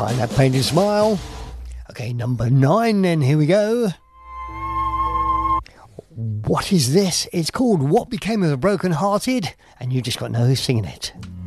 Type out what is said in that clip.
Behind That Painted Smile. Okay, number 9 then, here we go. What is this? It's called What Became of the Broken Hearted, and you just got to know who's singing it.